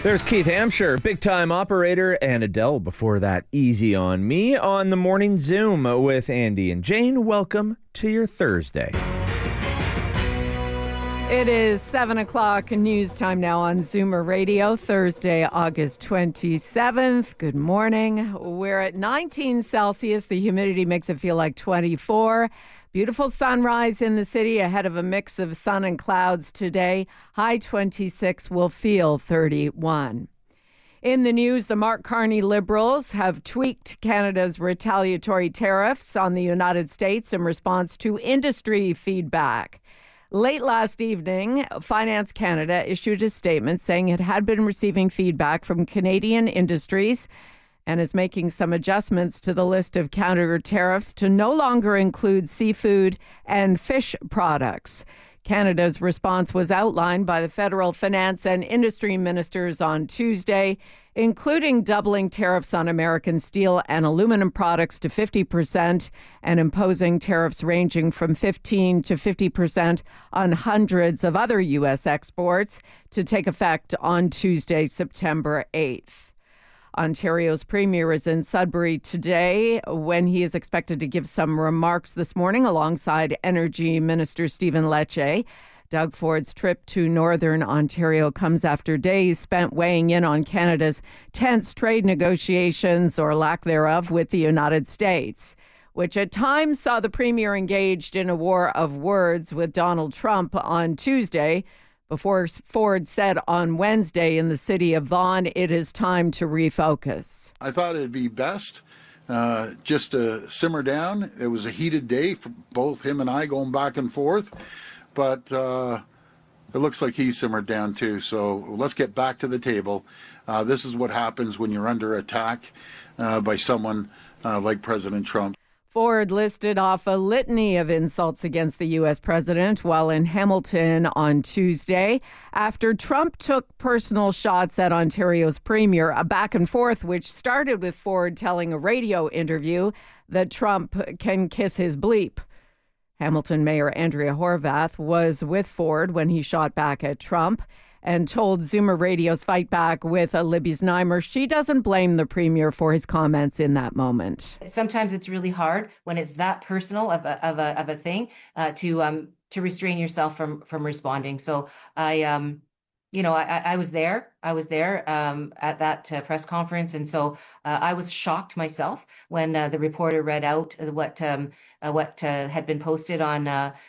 There's Keith Hampshire, big-time operator, and Adele before that, Easy on Me, on the Morning Zoom with Andy and Jane. Welcome to your Thursday. It is 7 o'clock news time now on Zoomer Radio, Thursday, August 27th. Good morning. We're at 19 Celsius. The humidity makes it feel like 24. Beautiful sunrise in the city ahead of a mix of sun and clouds today. High 26 will feel 31. In the news, the Mark Carney Liberals have tweaked Canada's retaliatory tariffs on the United States in response to industry feedback. Late last evening, Finance Canada issued a statement saying it had been receiving feedback from Canadian industries and is making some adjustments to the list of counter tariffs to no longer include seafood and fish products. Canada's response was outlined by the federal finance and industry ministers on Tuesday, including doubling tariffs on American steel and aluminum products to 50% and imposing tariffs ranging from 15 to 50% on hundreds of other U.S. exports to take effect on Tuesday, September 8th. Ontario's premier is in Sudbury today when he is expected to give some remarks this morning alongside Energy Minister Stephen Lecce. Doug Ford's trip to Northern Ontario comes after days spent weighing in on Canada's tense trade negotiations, or lack thereof, with the United States, which at times saw the premier engaged in a war of words with Donald Trump on Tuesday, before Ford said on Wednesday in the city of Vaughan, it is time to refocus. I thought it'd be best just to simmer down. It was a heated day for both him and I going back and forth, but it looks like he simmered down too. So let's get back to the table. This is what happens when you're under attack by someone like President Trump. Ford listed off a litany of insults against the U.S. president while in Hamilton on Tuesday after Trump took personal shots at Ontario's premier, a back and forth which started with Ford telling a radio interview that Trump can kiss his bleep. Hamilton Mayor Andrea Horwath was with Ford when he shot back at Trump and told Zoomer Radio's Fight Back with Libby Znaimer she doesn't blame the premier for his comments in that moment. Sometimes it's really hard when it's that personal of a thing to restrain yourself from responding. So I was there. I was there at that press conference, and so I was shocked myself when the reporter read out what had been posted on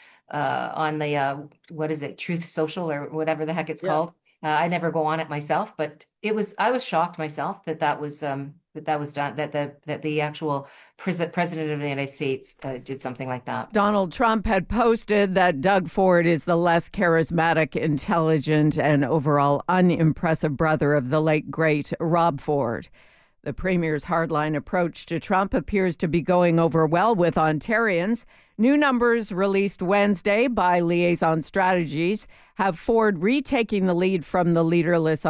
the what is it, Truth Social or whatever the heck it's called. I never go on it myself, but I was shocked myself that was done, that the actual president of the United States did something like that. Donald Trump had posted that Doug Ford is the less charismatic, intelligent, and overall unimpressive brother of the late great Rob Ford. The premier's hardline approach to Trump appears to be going over well with Ontarians. New numbers released Wednesday by Liaison Strategies have Ford retaking the lead from the leaderless